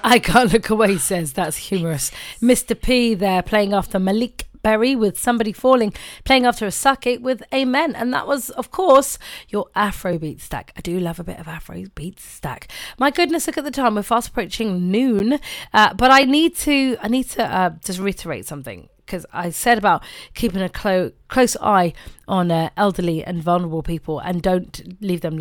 I can't look away says that's humorous. Mr. P there playing after Malik Berry with Somebody Falling, playing after Asake with Amen. And that was, of course, your Afrobeat stack. I do love a bit of Afrobeat stack. My goodness, look at the time. We're fast approaching noon. But I need to just reiterate something, because I said about keeping a close eye on elderly and vulnerable people and don't leave them